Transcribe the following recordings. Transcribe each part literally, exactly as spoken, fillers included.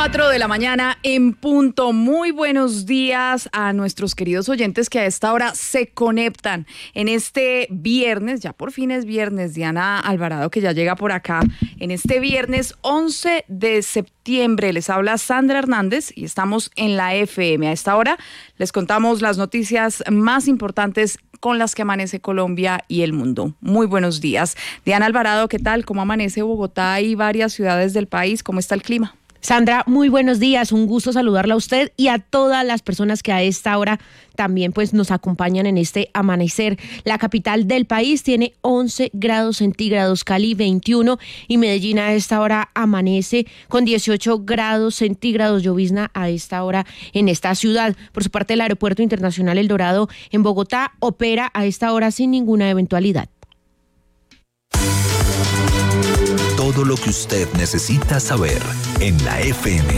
cuatro de la mañana en punto. Muy buenos días a nuestros queridos oyentes que a esta hora se conectan en este viernes, ya por fin es viernes, Diana Alvarado que ya llega por acá, en este viernes once de septiembre. Les habla Sandra Hernández y estamos en la F M. A esta hora les contamos las noticias más importantes con las que amanece Colombia y el mundo. Muy buenos días. Diana Alvarado, ¿qué tal? ¿Cómo amanece Bogotá y varias ciudades del país? ¿Cómo está el clima? Sandra, muy buenos días, un gusto saludarla a usted y a todas las personas que a esta hora también pues nos acompañan en este amanecer. La capital del país tiene once grados centígrados, Cali veintiuno y Medellín a esta hora amanece con dieciocho grados centígrados, llovizna a esta hora en esta ciudad. Por su parte, el Aeropuerto Internacional El Dorado en Bogotá opera a esta hora sin ninguna eventualidad. Todo lo que usted necesita saber en la F M.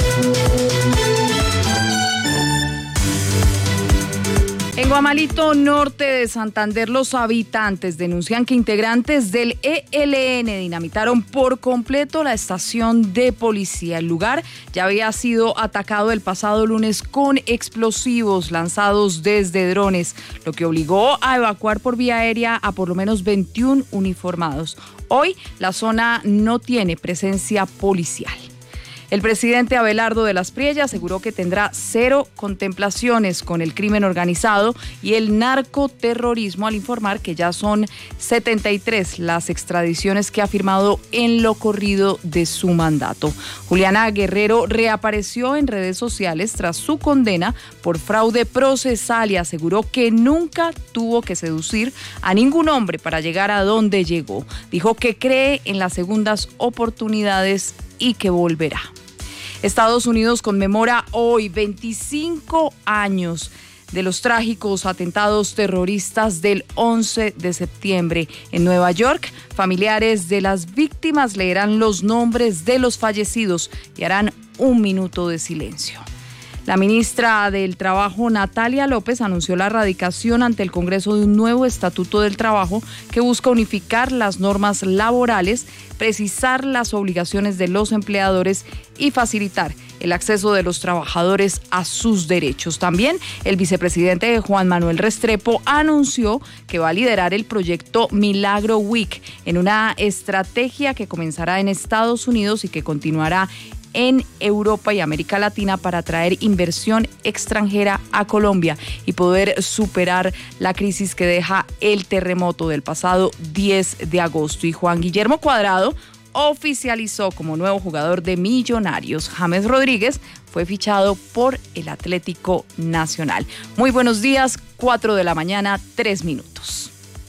En Guamalito, norte de Santander, los habitantes denuncian que integrantes del E L N dinamitaron por completo la estación de policía. El lugar ya había sido atacado el pasado lunes con explosivos lanzados desde drones, lo que obligó a evacuar por vía aérea a por lo menos veintiún uniformados. Hoy la zona no tiene presencia policial. El presidente Abelardo de las Priella aseguró que tendrá cero contemplaciones con el crimen organizado y el narcoterrorismo al informar que ya son setenta y tres las extradiciones que ha firmado en lo corrido de su mandato. Juliana Guerrero reapareció en redes sociales tras su condena por fraude procesal y aseguró que nunca tuvo que seducir a ningún hombre para llegar a donde llegó. Dijo que cree en las segundas oportunidades y que volverá. Estados Unidos conmemora hoy veinticinco años de los trágicos atentados terroristas del once de septiembre. En Nueva York, familiares de las víctimas leerán los nombres de los fallecidos y harán un minuto de silencio. La ministra del Trabajo, Natalia López, anunció la radicación ante el Congreso de un nuevo Estatuto del Trabajo que busca unificar las normas laborales, precisar las obligaciones de los empleadores y facilitar el acceso de los trabajadores a sus derechos. También el vicepresidente Juan Manuel Restrepo anunció que va a liderar el proyecto Milagro Week en una estrategia que comenzará en Estados Unidos y que continuará en Europa y América Latina para atraer inversión extranjera a Colombia y poder superar la crisis que deja el terremoto del pasado diez de agosto. Y Juan Guillermo Cuadrado oficializó como nuevo jugador de Millonarios. James Rodríguez fue fichado por el Atlético Nacional. Muy buenos días, cuatro de la mañana, tres minutos.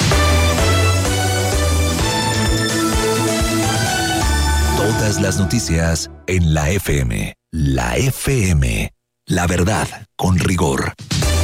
Todas las noticias en la F M. La F M. La verdad con rigor.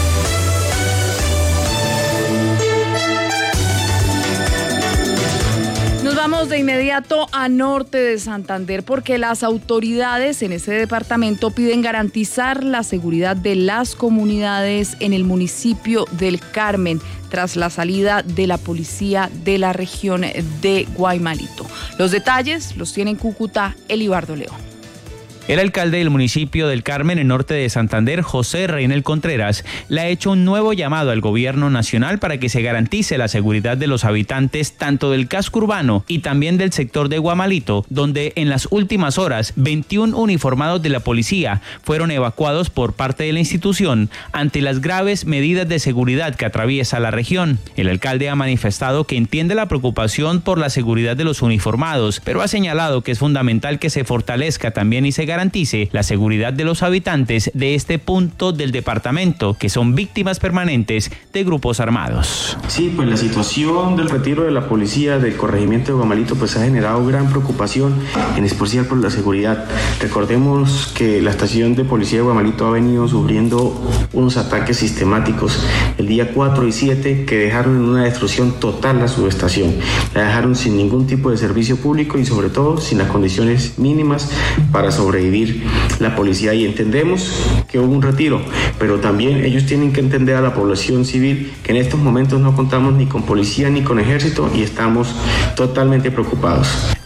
Nos vamos de inmediato a norte de Santander porque las autoridades en ese departamento piden garantizar la seguridad de las comunidades en el municipio del Carmen tras la salida de la policía de la región de Guaymalito. Los detalles los tiene en Cúcuta Elibardo León. El alcalde del municipio del Carmen, en norte de Santander, José Reynel Contreras, le ha hecho un nuevo llamado al gobierno nacional para que se garantice la seguridad de los habitantes tanto del casco urbano y también del sector de Guamalito, donde en las últimas horas veintiún uniformados de la policía fueron evacuados por parte de la institución ante las graves medidas de seguridad que atraviesa la región. El alcalde ha manifestado que entiende la preocupación por la seguridad de los uniformados, pero ha señalado que es fundamental que se fortalezca también y se garantice garantice la seguridad de los habitantes de este punto del departamento, que son víctimas permanentes de grupos armados. Sí, pues la situación del retiro de la policía del corregimiento de Guamalito pues ha generado gran preocupación, en especial por la seguridad. Recordemos que la estación de policía de Guamalito ha venido sufriendo unos ataques sistemáticos el día cuatro y siete que dejaron en una destrucción total la subestación. La dejaron sin ningún tipo de servicio público y sobre todo sin las condiciones mínimas para sobrevivir la policía, y entendemos que hubo un retiro, pero también ellos tienen que entender a la población civil que en estos momentos no contamos ni con policía ni con ejército y estamos totalmente preocupados.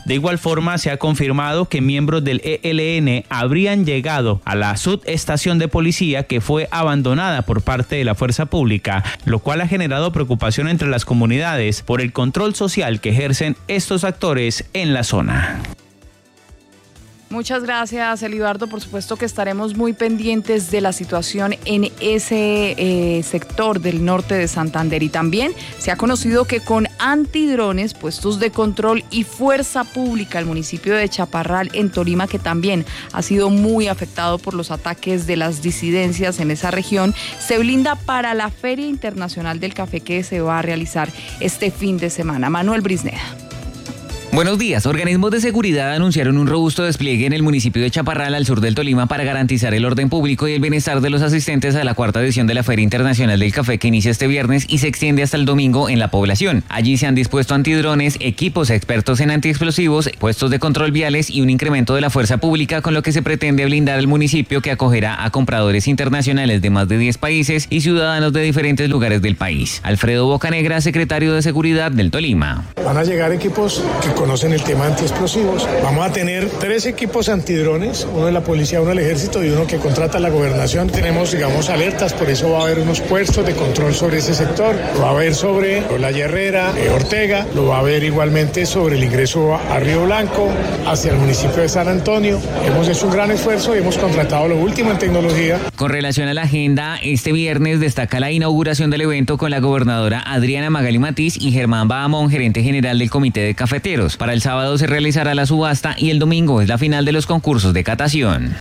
De igual forma, se ha confirmado que miembros del E L N habrían llegado a la subestación de policía que fue abandonada por parte de la fuerza pública, lo cual ha generado preocupación entre las comunidades por el control social que ejercen estos actores en la zona. Muchas gracias, Elibardo. Por supuesto que estaremos muy pendientes de la situación en ese eh, sector del norte de Santander. Y también se ha conocido que con antidrones, puestos de control y fuerza pública, el municipio de Chaparral, en Tolima, que también ha sido muy afectado por los ataques de las disidencias en esa región, se blinda para la Feria Internacional del Café que se va a realizar este fin de semana. Manuel Brisneda. Buenos días. Organismos de seguridad anunciaron un robusto despliegue en el municipio de Chaparral, al sur del Tolima, para garantizar el orden público y el bienestar de los asistentes a la cuarta edición de la Feria Internacional del Café, que inicia este viernes y se extiende hasta el domingo en la población. Allí se han dispuesto antidrones, equipos expertos en antiexplosivos, puestos de control viales y un incremento de la fuerza pública, con lo que se pretende blindar el municipio, que acogerá a compradores internacionales de más de diez países y ciudadanos de diferentes lugares del país. Alfredo Bocanegra, secretario de Seguridad del Tolima. Van a llegar equipos que conocen el tema antiexplosivos. Vamos a tener tres equipos antidrones, uno de la policía, uno del ejército y uno que contrata la gobernación. Tenemos, digamos, alertas, por eso va a haber unos puestos de control sobre ese sector. Lo va a haber sobre la Herrera, eh, Ortega, lo va a haber igualmente sobre el ingreso a Río Blanco, hacia el municipio de San Antonio. Hemos hecho un gran esfuerzo y hemos contratado lo último en tecnología. Con relación a la agenda, este viernes destaca la inauguración del evento con la gobernadora Adriana Magali Matiz y Germán Bahamón, gerente general del Comité de Cafeteros. Para el sábado se realizará la subasta y el domingo es la final de los concursos de catación.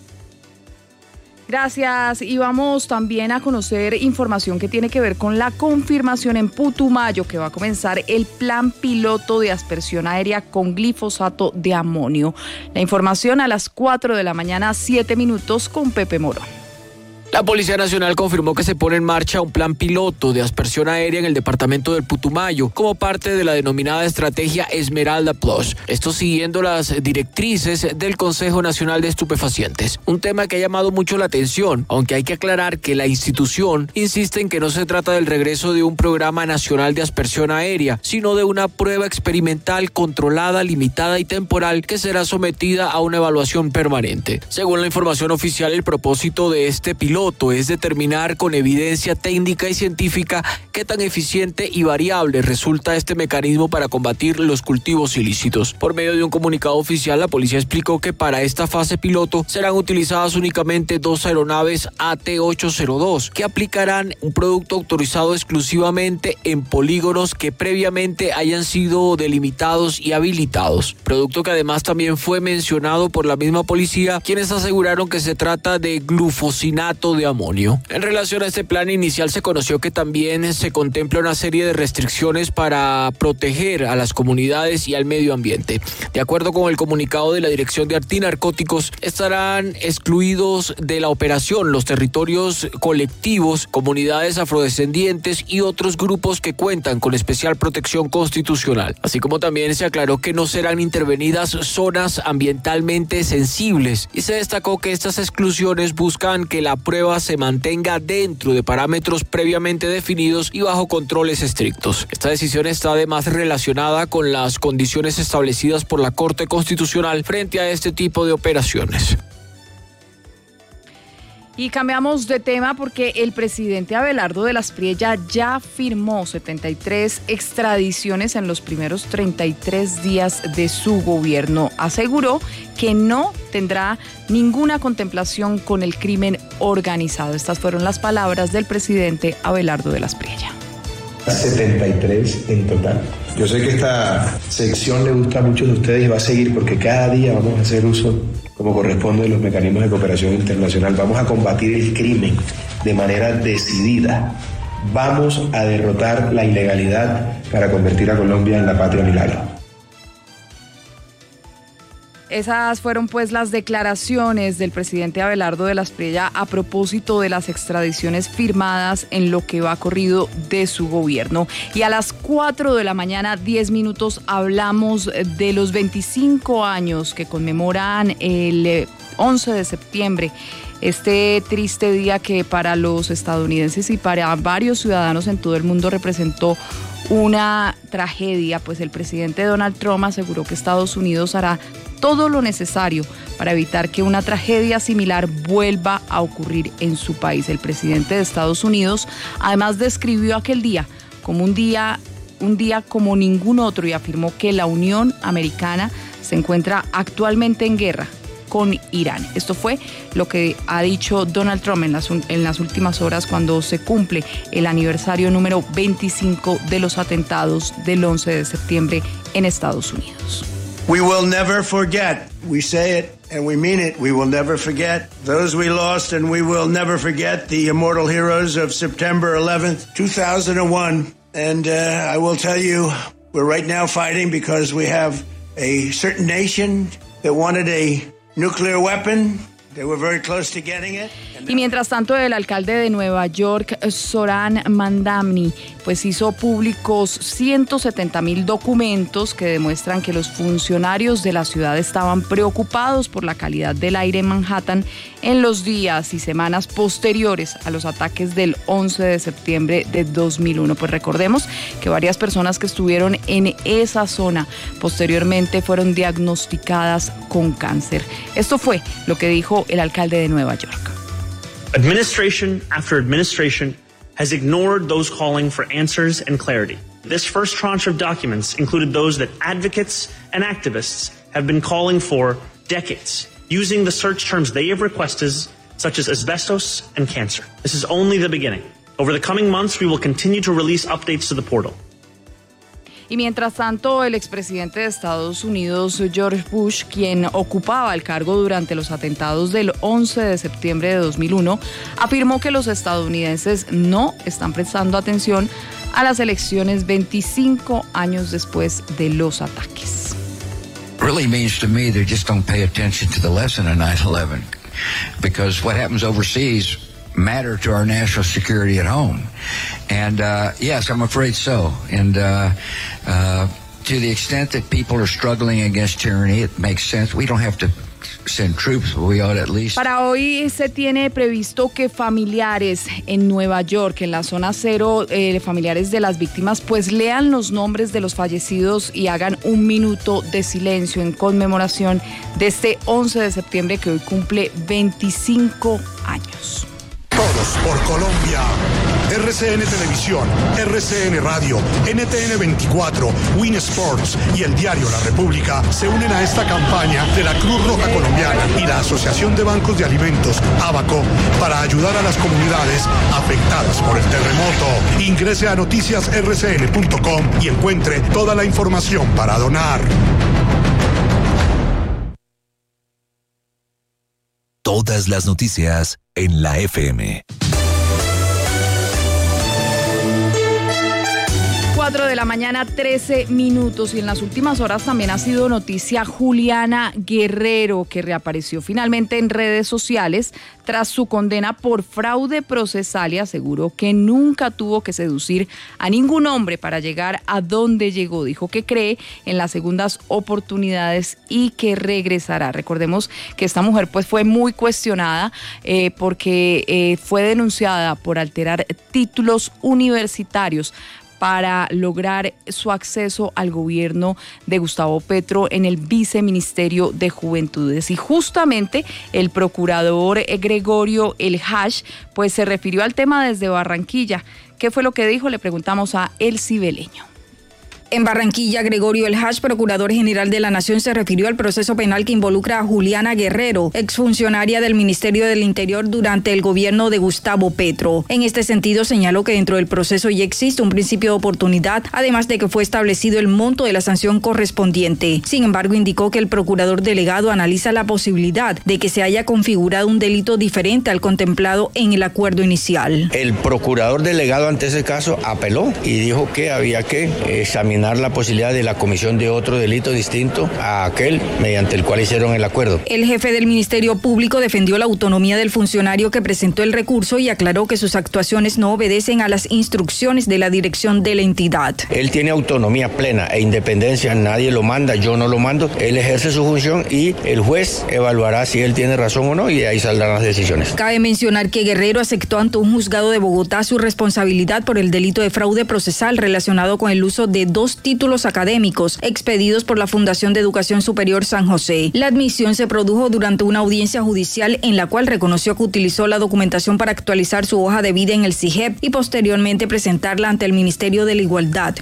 Gracias, y vamos también a conocer información que tiene que ver con la confirmación en Putumayo que va a comenzar el plan piloto de aspersión aérea con glifosato de amonio. La información a las cuatro de la mañana, siete minutos, con Pepe Moro. La Policía Nacional confirmó que se pone en marcha un plan piloto de aspersión aérea en el departamento del Putumayo como parte de la denominada estrategia Esmeralda Plus. Esto siguiendo las directrices del Consejo Nacional de Estupefacientes. Un tema que ha llamado mucho la atención, aunque hay que aclarar que la institución insiste en que no se trata del regreso de un programa nacional de aspersión aérea, sino de una prueba experimental controlada, limitada y temporal que será sometida a una evaluación permanente. Según la información oficial, el propósito de este piloto es determinar con evidencia técnica y científica qué tan eficiente y variable resulta este mecanismo para combatir los cultivos ilícitos. Por medio de un comunicado oficial, la policía explicó que para esta fase piloto serán utilizadas únicamente dos aeronaves A T ochocientos dos, que aplicarán un producto autorizado exclusivamente en polígonos que previamente hayan sido delimitados y habilitados. Producto que además también fue mencionado por la misma policía, quienes aseguraron que se trata de glufosinato de amonio. En relación a este plan inicial, se conoció que también se contempla una serie de restricciones para proteger a las comunidades y al medio ambiente. De acuerdo con el comunicado de la Dirección de Antinarcóticos, estarán excluidos de la operación los territorios colectivos, comunidades afrodescendientes y otros grupos que cuentan con especial protección constitucional. Así como también se aclaró que no serán intervenidas zonas ambientalmente sensibles, y se destacó que estas exclusiones buscan que la prueba se mantenga dentro de parámetros previamente definidos y bajo controles estrictos. Esta decisión está además relacionada con las condiciones establecidas por la Corte Constitucional frente a este tipo de operaciones. Y cambiamos de tema porque el presidente Abelardo de las Priella ya firmó setenta y tres extradiciones en los primeros treinta y tres días de su gobierno. Aseguró que no tendrá ninguna contemplación con el crimen organizado. Estas fueron las palabras del presidente Abelardo de las Priella. setenta y tres en total. Yo sé que esta sección le gusta a muchos de ustedes y va a seguir porque cada día vamos a hacer uso, como corresponde, de los mecanismos de cooperación internacional. Vamos a combatir el crimen de manera decidida. Vamos a derrotar la ilegalidad para convertir a Colombia en la patria milagro. Esas fueron pues las declaraciones del presidente Abelardo de las Priella a propósito de las extradiciones firmadas en lo que va corrido de su gobierno. Y a las cuatro de la mañana, diez minutos, hablamos de los veinticinco años que conmemoran el once de septiembre. Este triste día que para los estadounidenses y para varios ciudadanos en todo el mundo representó una tragedia, pues el presidente Donald Trump aseguró que Estados Unidos hará todo lo necesario para evitar que una tragedia similar vuelva a ocurrir en su país. El presidente de Estados Unidos además describió aquel día como un día, un día como ningún otro y afirmó que la Unión Americana se encuentra actualmente en guerra con Irán. Esto fue lo que ha dicho Donald Trump en las, en las últimas horas cuando se cumple el aniversario número veinticinco de los atentados del once de septiembre en Estados Unidos. We will never forget. We say it and we mean it. We will never forget those we lost, and we will never forget the immortal heroes of September eleventh, two thousand one. And uh, I will tell you, we're right now fighting because we have a certain nation that wanted a nuclear weapon. They were very close to getting it. Y mientras tanto, el alcalde de Nueva York, Zohran Mamdani, pues hizo públicos ciento setenta mil documentos que demuestran que los funcionarios de la ciudad estaban preocupados por la calidad del aire en Manhattan en los días y semanas posteriores a los ataques del once de septiembre de dos mil uno. Pues recordemos que varias personas que estuvieron en esa zona posteriormente fueron diagnosticadas con cáncer. Esto fue lo que dijo el alcalde de Nueva York. Administration after administration has ignored those calling for answers and clarity. This first tranche of documents included those that advocates and activists have been calling for decades, using the search terms they have requested, such as asbestos and cancer. This is only the beginning. Over the coming months, we will continue to release updates to the portal. Y mientras tanto, el expresidente de Estados Unidos, George Bush, quien ocupaba el cargo durante los atentados del once de septiembre de dos mil uno, afirmó que los estadounidenses no están prestando atención a las elecciones veinticinco años después de los ataques. Really means to me they just don't pay attention to the lesson of nine eleven, because what happens overseas matter to our national security at home. And uh, yes, I'm afraid so. And uh, uh, to the extent that people are struggling against tyranny, it makes sense. We don't have to send troops, but we ought at least. Para hoy se tiene previsto que familiares en Nueva York, en la zona cero, eh, familiares de las víctimas, pues lean los nombres de los fallecidos y hagan un minuto de silencio en conmemoración de este once de septiembre que hoy cumple veinticinco años. Todos por Colombia. R C N Televisión, R C N Radio, N T N veinticuatro, Win Sports y el diario La República se unen a esta campaña de la Cruz Roja Colombiana y la Asociación de Bancos de Alimentos, ABACO, para ayudar a las comunidades afectadas por el terremoto. Ingrese a noticias r c n punto com y encuentre toda la información para donar. Todas las noticias en la F M. cuatro de la mañana, trece minutos, y en las últimas horas también ha sido noticia Juliana Guerrero, que reapareció finalmente en redes sociales tras su condena por fraude procesal y aseguró que nunca tuvo que seducir a ningún hombre para llegar a donde llegó. Dijo que cree en las segundas oportunidades y que regresará. Recordemos que esta mujer pues fue muy cuestionada eh, porque eh, fue denunciada por alterar títulos universitarios para lograr su acceso al gobierno de Gustavo Petro en el viceministerio de Juventudes. Y justamente el procurador Gregorio El Hash pues se refirió al tema desde Barranquilla. ¿Qué fue lo que dijo? Le preguntamos a El Cibeleño. En Barranquilla, Gregorio El Hash, procurador general de la Nación, se refirió al proceso penal que involucra a Juliana Guerrero, exfuncionaria del Ministerio del Interior durante el gobierno de Gustavo Petro. En este sentido, señaló que dentro del proceso ya existe un principio de oportunidad, además de que fue establecido el monto de la sanción correspondiente. Sin embargo, indicó que el procurador delegado analiza la posibilidad de que se haya configurado un delito diferente al contemplado en el acuerdo inicial. El procurador delegado ante ese caso apeló y dijo que había que examinar examinar la posibilidad de la comisión de otro delito distinto a aquel mediante el cual hicieron el acuerdo. El jefe del Ministerio Público defendió la autonomía del funcionario que presentó el recurso y aclaró que sus actuaciones no obedecen a las instrucciones de la dirección de la entidad. Él tiene autonomía plena e independencia, nadie lo manda, yo no lo mando, él ejerce su función y el juez evaluará si él tiene razón o no y de ahí saldrán las decisiones. Cabe mencionar que Guerrero aceptó ante un juzgado de Bogotá su responsabilidad por el delito de fraude procesal relacionado con el uso de dos títulos académicos expedidos por la Fundación de Educación Superior San José. La admisión se produjo durante una audiencia judicial en la cual reconoció que utilizó la documentación para actualizar su hoja de vida en el C I G E P y posteriormente presentarla ante el Ministerio de la Igualdad.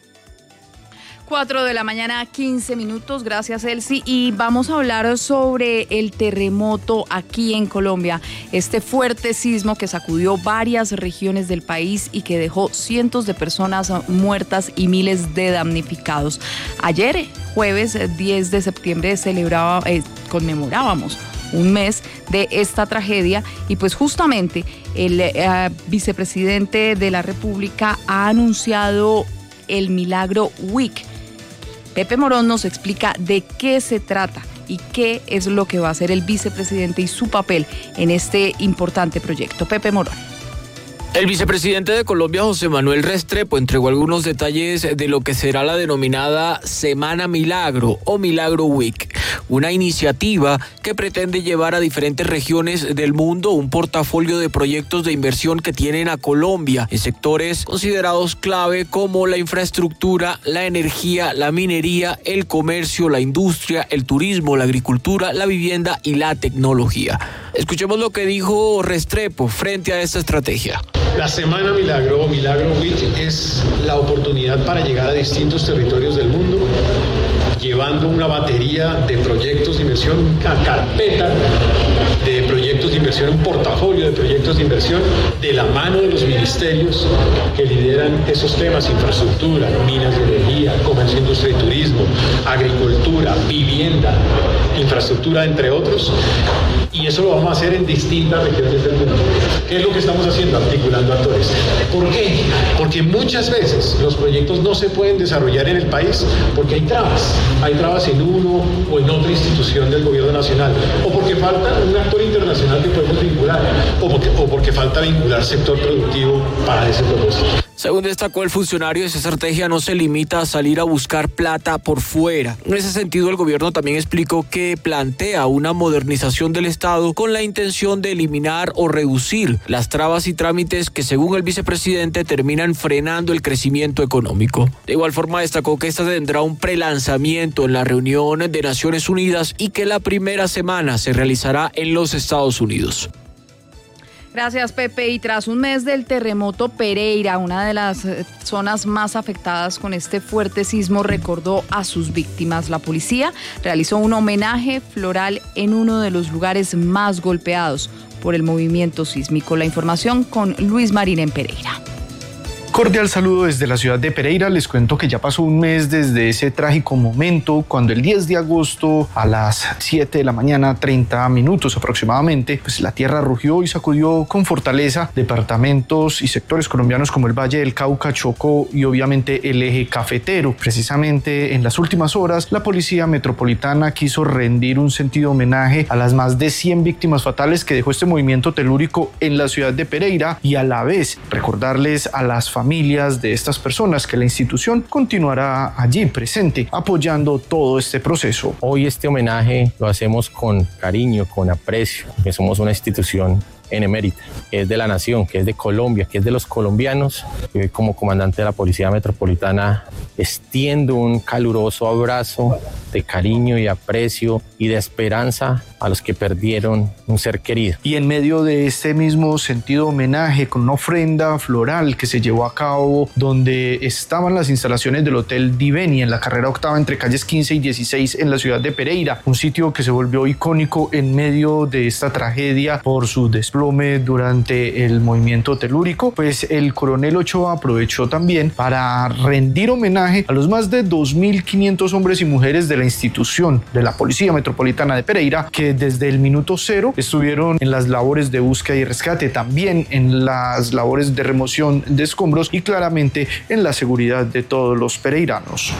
cuatro de la mañana, quince minutos, gracias Elsie, y vamos a hablar sobre el terremoto aquí en Colombia, este fuerte sismo que sacudió varias regiones del país y que dejó cientos de personas muertas y miles de damnificados. Ayer, jueves diez de septiembre, celebraba, eh, conmemorábamos un mes de esta tragedia y pues justamente el eh, vicepresidente de la República ha anunciado el milagro W I C. Pepe Morón nos explica de qué se trata y qué es lo que va a hacer el vicepresidente y su papel en este importante proyecto. Pepe Morón. El vicepresidente de Colombia, José Manuel Restrepo, entregó algunos detalles de lo que será la denominada Semana Milagro o Milagro Week, una iniciativa que pretende llevar a diferentes regiones del mundo un portafolio de proyectos de inversión que tienen a Colombia en sectores considerados clave como la infraestructura, la energía, la minería, el comercio, la industria, el turismo, la agricultura, la vivienda y la tecnología. Escuchemos lo que dijo Restrepo frente a esta estrategia. La Semana Milagro o Milagro Week es la oportunidad para llegar a distintos territorios del mundo, llevando una batería de proyectos de inversión, una carpeta de proyectos de inversión, un portafolio de proyectos de inversión de la mano de los ministerios que lideran esos temas: infraestructura, minas de energía, comercio, industria y turismo, agricultura, vivienda, infraestructura, entre otros. Y eso lo vamos a hacer en distintas regiones del mundo. ¿Qué es lo que estamos haciendo? Articulando actores. ¿Por qué? Porque muchas veces los proyectos no se pueden desarrollar en el país porque hay trabas. Hay trabas en uno o en otra institución del gobierno nacional. O porque falta un actor internacional que podemos vincular. O porque, o porque falta vincular sector productivo para ese propósito. Según destacó el funcionario, esa estrategia no se limita a salir a buscar plata por fuera. En ese sentido, el gobierno también explicó que plantea una modernización del Estado con la intención de eliminar o reducir las trabas y trámites que, según el vicepresidente, terminan frenando el crecimiento económico. De igual forma, destacó que esta tendrá un prelanzamiento en la reunión de Naciones Unidas y que la primera semana se realizará en los Estados Unidos. Gracias, Pepe. Y tras un mes del terremoto, Pereira, una de las zonas más afectadas con este fuerte sismo, recordó a sus víctimas. La policía realizó un homenaje floral en uno de los lugares más golpeados por el movimiento sísmico. La información con Luis Marín en Pereira. Cordial saludo desde la ciudad de Pereira. Les cuento que ya pasó un mes desde ese trágico momento cuando el diez de agosto a las siete de la mañana, treinta minutos aproximadamente, pues la tierra rugió y sacudió con fortaleza departamentos y sectores colombianos como el Valle del Cauca, Chocó y obviamente el eje cafetero. Precisamente en las últimas horas, la Policía Metropolitana quiso rendir un sentido homenaje a las más de cien víctimas fatales que dejó este movimiento telúrico en la ciudad de Pereira y a la vez recordarles a las familias familias de estas personas que la institución continuará allí presente apoyando todo este proceso. Hoy este homenaje lo hacemos con cariño, con aprecio, que somos una institución benemérita, que es de la nación, que es de Colombia, que es de los colombianos. Yo como comandante de la Policía Metropolitana extiendo un caluroso abrazo de cariño y aprecio y de esperanza a los que perdieron un ser querido. Y en medio de este mismo sentido homenaje, con una ofrenda floral que se llevó a cabo donde estaban las instalaciones del Hotel Diveni en la carrera octava entre calles quince y dieciséis en la ciudad de Pereira, un sitio que se volvió icónico en medio de esta tragedia por su desplome desplome durante el movimiento telúrico, pues el coronel Ochoa aprovechó también para rendir homenaje a los más de dos mil quinientos hombres y mujeres de la institución de la Policía Metropolitana de Pereira, que desde el minuto cero estuvieron en las labores de búsqueda y rescate, también en las labores de remoción de escombros y claramente en la seguridad de todos los pereiranos.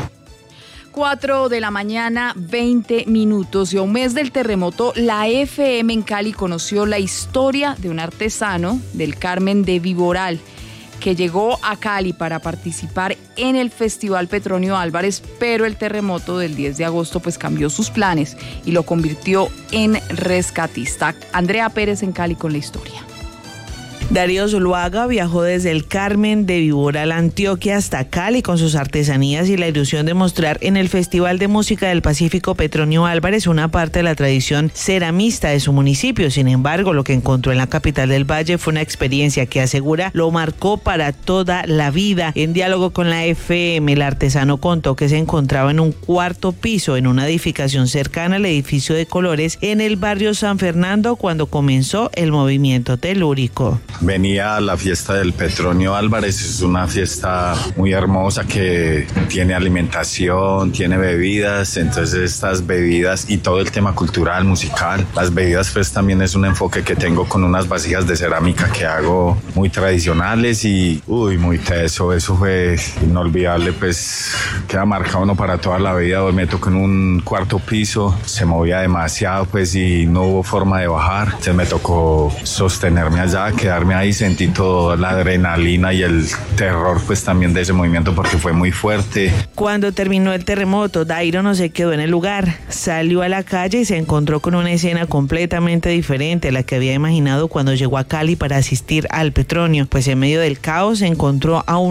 cuatro de la mañana, veinte minutos, y a un mes del terremoto, la F M en Cali conoció la historia de un artesano del Carmen de Viboral que llegó a Cali para participar en el Festival Petronio Álvarez, pero el terremoto del diez de agosto pues cambió sus planes y lo convirtió en rescatista. Andrea Pérez en Cali con la historia. Darío Zuluaga viajó desde el Carmen de Viboral, Antioquia, hasta Cali con sus artesanías y la ilusión de mostrar en el Festival de Música del Pacífico Petronio Álvarez una parte de la tradición ceramista de su municipio. Sin embargo, lo que encontró en la capital del Valle fue una experiencia que asegura lo marcó para toda la vida. En diálogo con la F M, el artesano contó que se encontraba en un cuarto piso en una edificación cercana al edificio de Colores en el barrio San Fernando cuando comenzó el movimiento telúrico. Venía a la fiesta del Petronio Álvarez, es una fiesta muy hermosa que tiene alimentación, tiene bebidas, entonces estas bebidas y todo el tema cultural, musical, las bebidas pues también es un enfoque que tengo con unas vasijas de cerámica que hago muy tradicionales y uy, muy teso, eso fue inolvidable, pues queda marcado uno para toda la vida. Me tocó en un cuarto piso, se movía demasiado pues y no hubo forma de bajar, entonces me tocó sostenerme allá, quedarme ahí, sentí toda la adrenalina y el terror pues también de ese movimiento porque fue muy fuerte. Cuando terminó el terremoto, Dairo no se quedó en el lugar, salió a la calle y se encontró con una escena completamente diferente a la que había imaginado cuando llegó a Cali para asistir al Petronio, pues en medio del caos se encontró a un